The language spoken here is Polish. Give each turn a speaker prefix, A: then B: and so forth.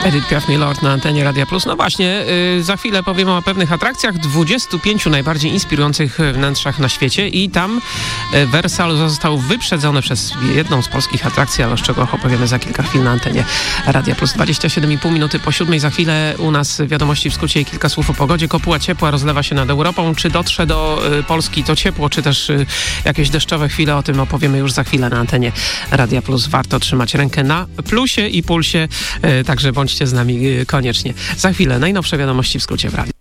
A: Edith Piaf Milord na antenie Radia Plus. No właśnie, za chwilę powiemy o pewnych atrakcjach, 25 najbardziej inspirujących wnętrzach na świecie i tam Wersal został wyprzedzony przez jedną z polskich atrakcji, ale o szczegółach opowiemy za kilka chwil na antenie Radia Plus. 27,5 minuty po 7. Za chwilę u nas wiadomości w skrócie i kilka słów o pogodzie. Kopuła ciepła rozlewa się nad Europą. Czy dotrze do Polski to ciepło, czy też jakieś deszczowe chwile? O tym opowiemy już za chwilę na antenie Radia Plus. Warto trzymać rękę na plusie i pulsie, także bądźcie z nami koniecznie. Za chwilę najnowsze wiadomości w skrócie w radiu.